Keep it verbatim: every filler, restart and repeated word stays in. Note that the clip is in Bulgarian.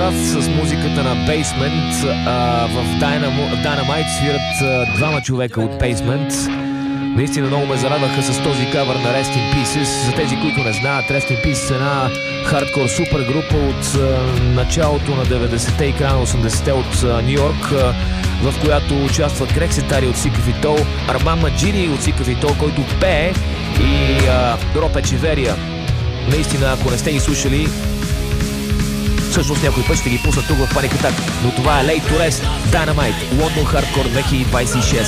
с музиката на Basement. А, в Dynamo- Dynamite свират а, двама човека от Basement. Наистина много ме зарадваха с този кавър на Rest in Pieces. За тези, които не знаят, Rest in Pieces е една хардкор супер група от а, началото на деветдесетте и края на осемдесетте от Нью Йорк, а, в която участват Грег Сетари от Sick of It All, Арман Маджири от Sick of It All, който пее, и а, Роб Ечеверия. Наистина, ако не сте ги слушали, всъщност някой път ще ги пусна тук в Panic Attack. Но това е Late to Rest, Dynamite, London Hardcore две хиляди двадесет и шеста.